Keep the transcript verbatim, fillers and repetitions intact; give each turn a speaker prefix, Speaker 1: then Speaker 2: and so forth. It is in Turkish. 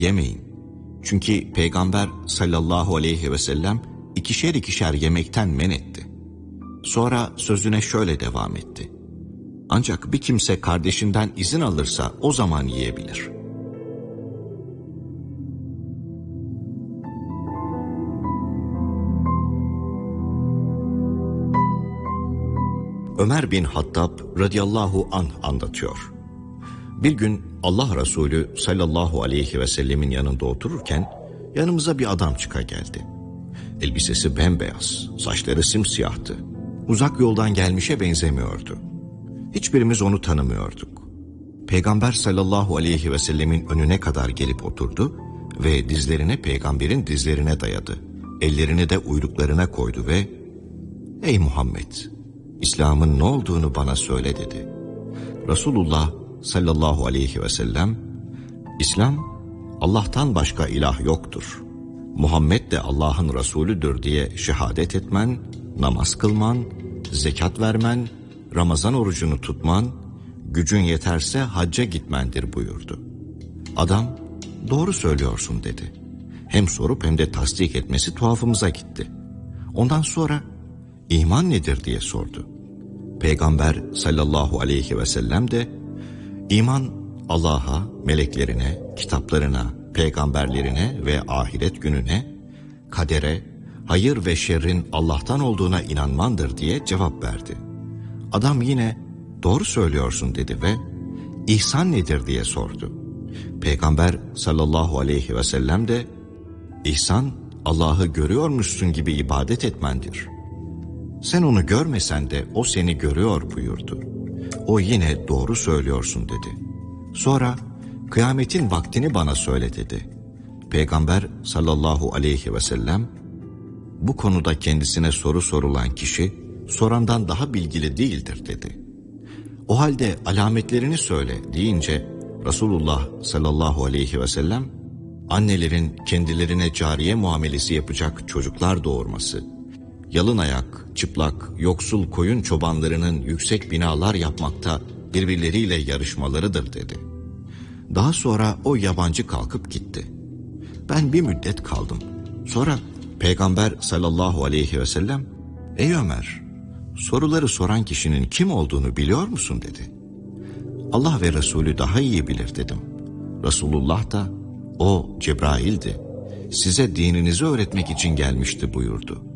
Speaker 1: Yemeyin. Çünkü Peygamber sallallahu aleyhi ve sellem ikişer ikişer yemekten men etti. Sonra sözüne şöyle devam etti. Ancak bir kimse kardeşinden izin alırsa o zaman yiyebilir. Ömer bin Hattab radıyallahu anh anlatıyor. Bir gün Allah Resulü sallallahu aleyhi ve sellemin yanında otururken yanımıza bir adam çıka geldi. Elbisesi bembeyaz, saçları simsiyahtı. Uzak yoldan gelmişe benzemiyordu. Hiçbirimiz onu tanımıyorduk. Peygamber sallallahu aleyhi ve sellemin önüne kadar gelip oturdu ve dizlerine peygamberin dizlerine dayadı. Ellerini de uyluklarına koydu ve "Ey Muhammed, İslam'ın ne olduğunu bana söyle" dedi. Resulullah sallallahu aleyhi ve sellem, "İslam, Allah'tan başka ilah yoktur. Muhammed de Allah'ın Resulüdür diye şehadet etmen, namaz kılman, zekat vermen, Ramazan orucunu tutman, gücün yeterse hacca gitmendir" buyurdu. Adam, "Doğru söylüyorsun" dedi. Hem sorup hem de tasdik etmesi tuhafımıza gitti. Ondan sonra iman nedir diye sordu. Peygamber sallallahu aleyhi ve sellem de iman Allah'a, meleklerine, kitaplarına, peygamberlerine ve ahiret gününe, kadere, hayır ve şerrin Allah'tan olduğuna inanmandır diye cevap verdi. Adam yine "Doğru söylüyorsun" dedi ve ihsan nedir diye sordu. Peygamber sallallahu aleyhi ve sellem de ihsan Allah'ı görüyormuşsun gibi ibadet etmendir. Sen onu görmesen de o seni görüyor buyurdu. O yine "Doğru söylüyorsun" dedi. Sonra kıyametin vaktini bana söyle dedi. Peygamber sallallahu aleyhi ve sellem, bu konuda kendisine soru sorulan kişi sorandan daha bilgili değildir dedi. O halde alametlerini söyle deyince Resulullah sallallahu aleyhi ve sellem, annelerin kendilerine cariye muamelesi yapacak çocuklar doğurması, yalın ayak, çıplak, yoksul koyun çobanlarının yüksek binalar yapmakta birbirleriyle yarışmalarıdır dedi. Daha sonra o yabancı kalkıp gitti. Ben bir müddet kaldım. Sonra Peygamber sallallahu aleyhi ve sellem, "Ey Ömer, soruları soran kişinin kim olduğunu biliyor musun?" dedi. "Allah ve Resulü daha iyi bilir" dedim. Resulullah da "O Cebrail'di. Size dininizi öğretmek için gelmişti" buyurdu.